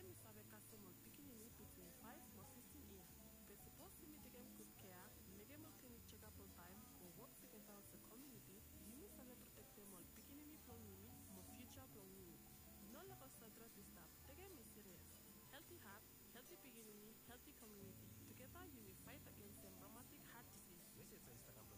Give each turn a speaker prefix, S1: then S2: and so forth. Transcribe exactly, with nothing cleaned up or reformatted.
S1: Degem is avec Kasomol Pikinini between five or fifteen years. They're supposed to meet Degem good care, Degem clinic check-up on time, or work together as a community. You must have protect them all Pikinini Plonini, more future Plonini. No level sadra this stuff. Degem is serious. Healthy heart, healthy Pikinini, healthy community. Together you will fight against the rheumatic heart disease.
S2: Visit Instagram